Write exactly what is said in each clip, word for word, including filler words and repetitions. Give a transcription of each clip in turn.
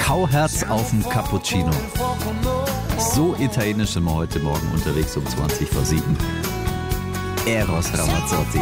Kauherz auf dem Cappuccino. So italienisch sind wir heute Morgen unterwegs um zwanzig vor sieben. Eros Ramazzotti.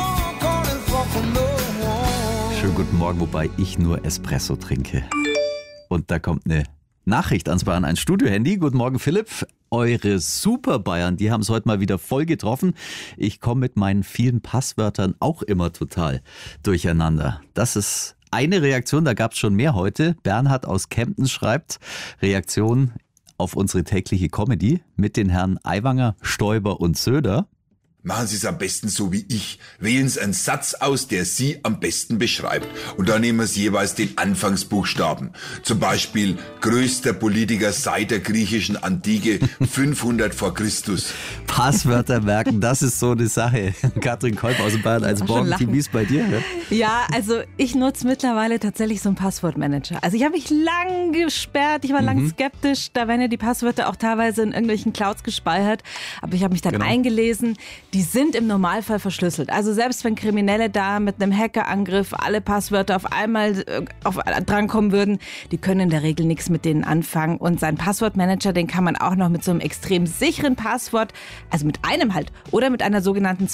Schönen guten Morgen, wobei ich nur Espresso trinke. Und da kommt eine Nachricht ans Bayern eins Studio-Handy. Guten Morgen, Philipp. Eure Super Bayern, die haben es heute mal wieder voll getroffen. Ich komme mit meinen vielen Passwörtern auch immer total durcheinander. Das ist eine Reaktion, da gab es schon mehr heute. Bernhard aus Kempten schreibt, Reaktion auf unsere tägliche Comedy mit den Herren Aiwanger, Stoiber und Söder. Machen Sie es am besten so wie ich. Wählen Sie einen Satz aus, der Sie am besten beschreibt. Und dann nehmen Sie jeweils den Anfangsbuchstaben. Zum Beispiel größter Politiker seit der griechischen Antike, fünfhundert vor Christus. Passwörter merken, das ist so eine Sache. Katrin Kolb aus dem Bayern als Morgenteam, wie ist bei dir? Ne? Ja, also ich nutze mittlerweile tatsächlich so einen Passwortmanager. Also ich habe mich lang gesperrt, ich war mhm. lang skeptisch. Da werden ja die Passwörter auch teilweise in irgendwelchen Clouds gespeichert. Aber ich habe mich dann genau. eingelesen. Die sind im Normalfall verschlüsselt. Also selbst wenn Kriminelle da mit einem Hackerangriff alle Passwörter auf einmal auf, drankommen würden, die können in der Regel nichts mit denen anfangen. Und sein Passwortmanager, den kann man auch noch mit so einem extrem sicheren Passwort, also mit einem halt, oder mit einer sogenannten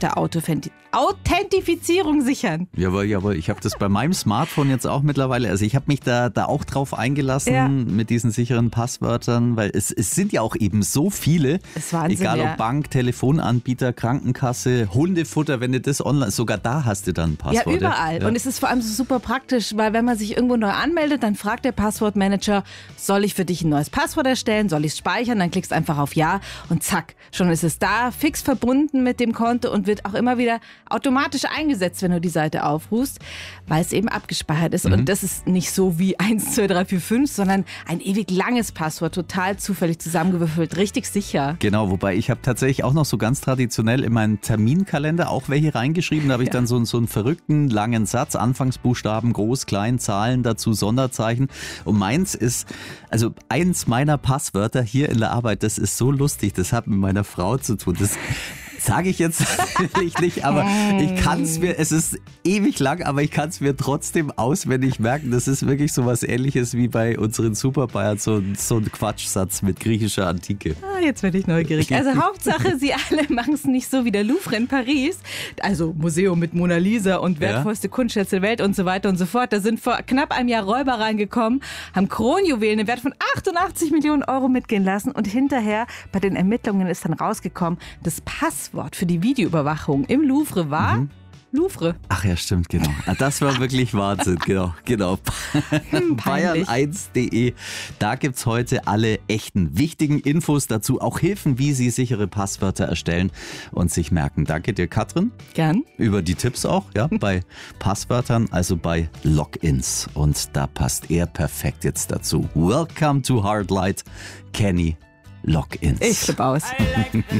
Zwei-Faktor-Authentifizierung sichern. Jawohl, jawohl. Ich habe das bei meinem Smartphone jetzt auch mittlerweile. Also ich habe mich da, da auch drauf eingelassen ja. mit diesen sicheren Passwörtern, weil es, es sind ja auch eben so viele. Das ist Wahnsinn, egal ob ja. Bank, Telefonanbieter, Krankenkasse, Hundefutter, wenn du das online, sogar da hast du dann ein Passwort. Ja, überall. Ja. Und es ist vor allem so super praktisch, weil wenn man sich irgendwo neu anmeldet, dann fragt der Passwortmanager, soll ich für dich ein neues Passwort erstellen, soll ich es speichern? Dann klickst du einfach auf Ja und zack, schon ist es da, fix verbunden mit dem Konto und wird auch immer wieder automatisch eingesetzt, wenn du die Seite aufrufst, weil es eben abgespeichert ist. Mhm. Und das ist nicht so wie eins, zwei, drei, vier, fünf, sondern ein ewig langes Passwort, total zufällig zusammengewürfelt, richtig sicher. Genau, wobei ich habe tatsächlich auch noch so ganz traditionell in meinen Terminkalender auch welche reingeschrieben. Da habe ich ja. dann so, so einen verrückten langen Satz, Anfangsbuchstaben, groß, klein, Zahlen dazu, Sonderzeichen. Und meins ist, also eins meiner Passwörter hier in der Arbeit, das ist so lustig, das hat mit meiner Frau zu tun. Das sage ich jetzt natürlich nicht, aber ich kann es mir, es ist ewig lang, aber ich kann es mir trotzdem auswendig merken. Das ist wirklich so was Ähnliches wie bei unseren Super Bayern, so, so ein Quatschsatz mit griechischer Antike. Ah, jetzt werde ich neugierig. Also Hauptsache, sie alle machen es nicht so wie der Louvre in Paris, also Museum mit Mona Lisa und wertvollste ja. Kunstschätze der Welt und so weiter und so fort. Da sind vor knapp einem Jahr Räuber reingekommen, haben Kronjuwelen im Wert von achtundachtzig Millionen Euro mitgehen lassen und hinterher bei den Ermittlungen ist dann rausgekommen, das Passwort für die Videoüberwachung im Louvre war mhm. Louvre. Ach ja, stimmt, genau. Das war wirklich Wahnsinn, genau. genau. Bayern eins punkt de. Da gibt es heute alle echten, wichtigen Infos dazu, auch Hilfen, wie Sie sichere Passwörter erstellen und sich merken. Danke dir, Katrin. Gern. Über die Tipps auch, ja, bei Passwörtern, also bei Logins. Und da passt er perfekt jetzt dazu. Welcome to Hard Light, Kenny Logins. Ich flippe aus.